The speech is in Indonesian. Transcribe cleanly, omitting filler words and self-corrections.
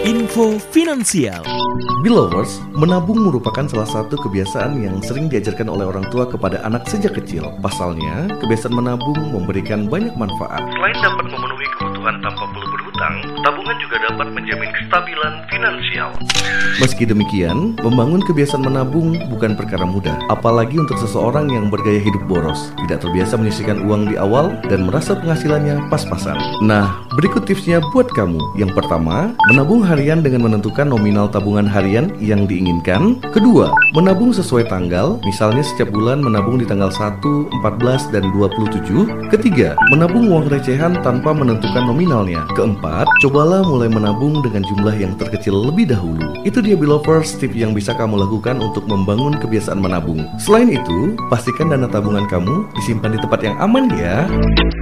Info Finansial. Belovers, menabung merupakan salah satu kebiasaan yang sering diajarkan oleh orang tua kepada anak sejak kecil. Pasalnya, kebiasaan menabung memberikan banyak manfaat. Selain dapat memenuhi kebutuhan tanpa perlu berhutang, tabungan juga dapat menjamin kestabilan finansial. Meski demikian, membangun kebiasaan menabung bukan perkara mudah, apalagi untuk seseorang yang bergaya hidup boros, tidak terbiasa menyisihkan uang di awal dan merasa penghasilannya pas-pasan. Nah, berikut tipsnya buat kamu. Yang pertama, menabung harian dengan menentukan nominal tabungan harian yang diinginkan. Kedua, menabung sesuai tanggal, misalnya setiap bulan menabung di tanggal 1, 14, dan 27. Ketiga, menabung uang recehan tanpa menentukan nominalnya. Keempat, cobalah mulai menabung dengan jumlah yang terkecil lebih dahulu. Itu dia Belovers, tips yang bisa kamu lakukan untuk membangun kebiasaan menabung. Selain itu, pastikan dana tabungan kamu disimpan di tempat yang aman ya.